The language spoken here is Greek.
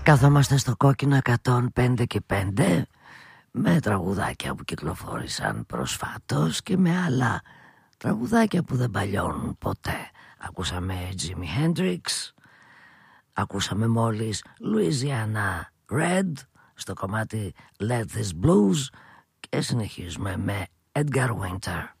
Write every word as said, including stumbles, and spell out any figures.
Καθόμαστε στο κόκκινο εκατόν πέντε και πέντε με τραγουδάκια που κυκλοφόρησαν προσφάτως και με άλλα τραγουδάκια που δεν παλιώνουν ποτέ. Ακούσαμε Jimi Hendrix, ακούσαμε μόλις Louisiana Red στο κομμάτι Let This Blues και συνεχίζουμε με Edgar Winter.